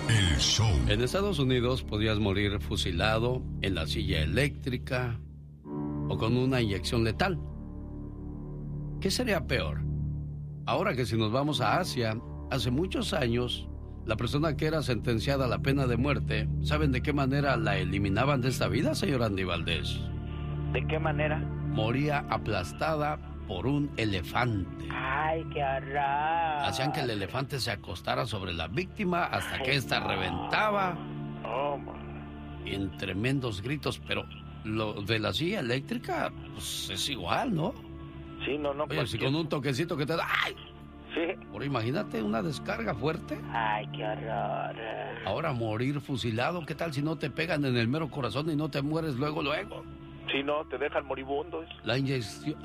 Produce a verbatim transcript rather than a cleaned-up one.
El show. En Estados Unidos podías morir fusilado en la silla eléctrica o con una inyección letal. ¿Qué sería peor? Ahora que si nos vamos a Asia, hace muchos años, la persona que era sentenciada a la pena de muerte, ¿saben de qué manera la eliminaban de esta vida, señor Andy Valdés? ¿De qué manera? Moría aplastada por un elefante. ¡Ay, qué horror! Hacían que el elefante se acostara sobre la víctima hasta que ésta reventaba. Oh, man. En tremendos gritos, pero lo de la silla eléctrica, pues es igual, ¿no? Sí, no, no. Oye, cualquier... si con un toquecito que te da... ¡Ay! Sí. Ahora imagínate una descarga fuerte. ¡Ay, qué horror! Ahora morir fusilado, ¿qué tal si no te pegan en el mero corazón y no te mueres luego, luego? Sí, no, te dejan moribundo. La inyección...